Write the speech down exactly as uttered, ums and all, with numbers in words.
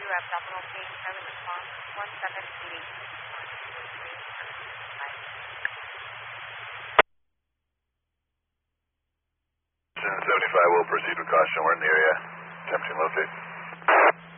you have abdominal pain, silent response, one second, beating. seventy-five will proceed with caution. We're in the area. Attempting locate.